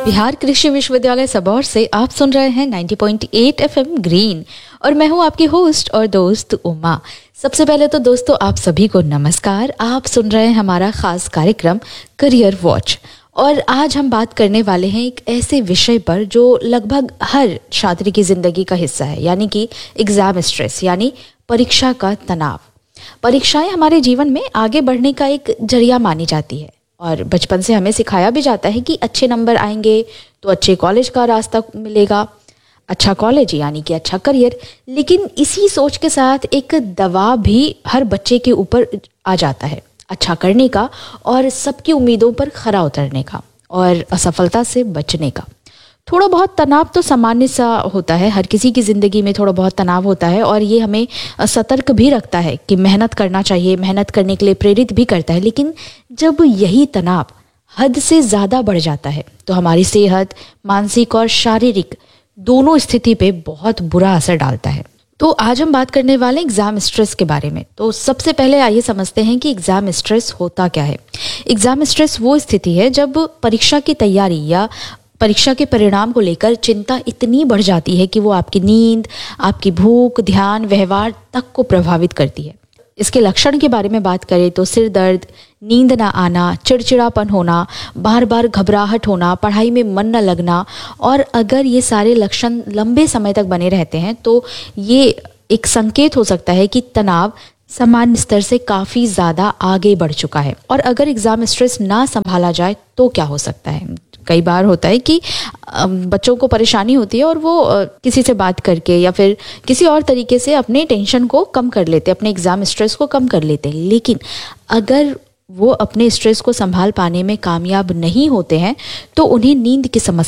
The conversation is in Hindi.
बिहार कृषि विश्वविद्यालय सबौर से आप सुन रहे हैं 90.8 एफएम ग्रीन और मैं हूं आपकी होस्ट और दोस्त उमा। सबसे पहले तो दोस्तों आप सभी को नमस्कार। आप सुन रहे हैं हमारा खास कार्यक्रम करियर वॉच और आज हम बात करने वाले हैं एक ऐसे विषय पर जो लगभग हर छात्र की जिंदगी का हिस्सा है, यानी कि एग्जाम स्ट्रेस, यानी परीक्षा का तनाव। परीक्षाएं हमारे जीवन में आगे बढ़ने का एक जरिया मानी जाती है और बचपन से हमें सिखाया भी जाता है कि अच्छे नंबर आएंगे तो अच्छे कॉलेज का रास्ता मिलेगा, अच्छा कॉलेज यानी कि अच्छा करियर। लेकिन इसी सोच के साथ एक दबाव भी हर बच्चे के ऊपर आ जाता है अच्छा करने का और सबकी उम्मीदों पर खरा उतरने का और असफलता से बचने का। थोड़ा बहुत तनाव तो सामान्य सा होता है, हर किसी की ज़िंदगी में थोड़ा बहुत तनाव होता है और ये हमें सतर्क भी रखता है कि मेहनत करना चाहिए, मेहनत करने के लिए प्रेरित भी करता है। लेकिन जब यही तनाव हद से ज़्यादा बढ़ जाता है तो हमारी सेहत, मानसिक और शारीरिक दोनों स्थिति पे बहुत बुरा असर डालता है। तो आज हम बात करने वाले एग्जाम स्ट्रेस के बारे में। तो सबसे पहले आइए समझते हैं कि एग्जाम स्ट्रेस होता क्या है। एग्जाम स्ट्रेस वो स्थिति है जब परीक्षा की तैयारी या परीक्षा के परिणाम को लेकर चिंता इतनी बढ़ जाती है कि वो आपकी नींद, आपकी भूख, ध्यान, व्यवहार तक को प्रभावित करती है। इसके लक्षण के बारे में बात करें तो सिर दर्द, नींद ना आना, चिड़चिड़ापन होना, बार बार घबराहट होना, पढ़ाई में मन न लगना। और अगर ये सारे लक्षण लंबे समय तक बने रहते हैं तो ये एक संकेत हो सकता है कि तनाव सामान्य स्तर से काफ़ी ज़्यादा आगे बढ़ चुका है। और अगर एग्ज़ाम स्ट्रेस ना संभाला जाए तो क्या हो सकता है। कई बार होता है कि बच्चों को परेशानी होती है और वो किसी से बात करके या फिर किसी और तरीके से अपने टेंशन को कम कर लेते, अपने एग्ज़ाम स्ट्रेस को कम कर लेते हैं। लेकिन अगर वो अपने स्ट्रेस को संभाल पाने में कामयाब नहीं होते हैं तो उन्हें नींद की समस्या